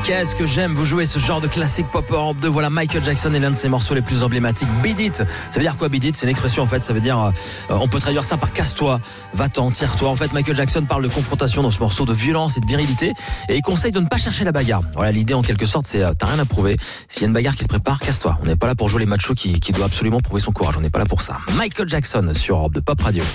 Qu'est-ce que j'aime vous jouer ce genre de classique pop Europe 2. Voilà Michael Jackson et l'un de ses morceaux les plus emblématiques, Beat It. Ça veut dire quoi Beat It? C'est une expression en fait, ça veut dire on peut traduire ça par casse-toi, va-t'en, tire-toi. En fait, Michael Jackson parle de confrontation dans ce morceau, de violence et de virilité, et il conseille de ne pas chercher la bagarre. Voilà, l'idée en quelque sorte, c'est t'as rien à prouver. S'il y a une bagarre qui se prépare, casse-toi. On n'est pas là pour jouer les machos qui doit absolument prouver son courage. On n'est pas là pour ça. Michael Jackson sur Europe 2 Pop Radio.